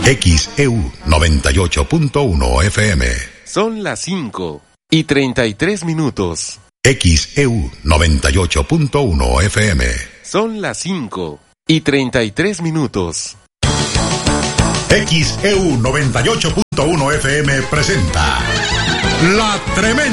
XEU 98.1 FM. Son las 5:33. XEU 98.1 FM. Son las 5:33. XEU 98.1 FM presenta La Tremenda.